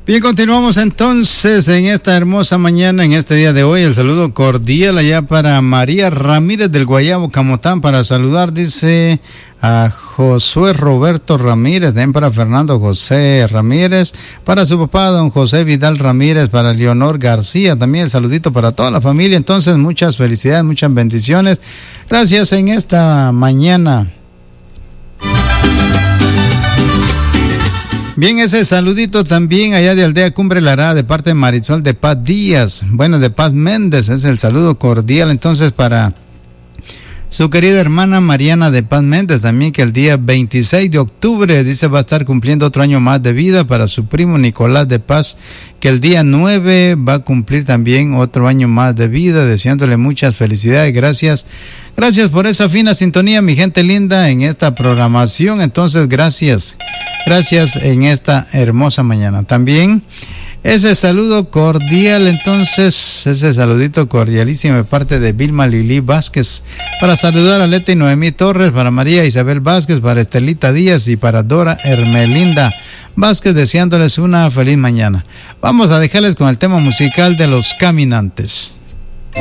Bien, continuamos entonces en esta hermosa mañana, en este día de hoy. El saludo cordial allá para María Ramírez del Guayabo, Camotán, para saludar, dice, a Josué Roberto Ramírez, también para Fernando José Ramírez, para su papá, don José Vidal Ramírez, para Leonor García, también el saludito para toda la familia. Entonces, muchas felicidades, muchas bendiciones. Gracias en esta mañana. Bien, ese saludito también allá de Aldea Cumbre Lará, de parte de Marisol de Paz Díaz, bueno, de Paz Méndez, es el saludo cordial entonces para su querida hermana Mariana de Paz Méndez, también que el día 26 de octubre, dice, va a estar cumpliendo otro año más de vida. Para su primo Nicolás de Paz, que el día 9 va a cumplir también otro año más de vida, deseándole muchas felicidades. Gracias por esa fina sintonía, mi gente linda, en esta programación. Entonces, gracias en esta hermosa mañana. También ese saludo cordial, entonces, ese saludito cordialísimo de parte de Vilma Lili Vázquez, para saludar a Leti Noemí Torres, para María Isabel Vázquez, para Estelita Díaz y para Dora Hermelinda Vázquez, deseándoles una feliz mañana. Vamos a dejarles con el tema musical de Los Caminantes.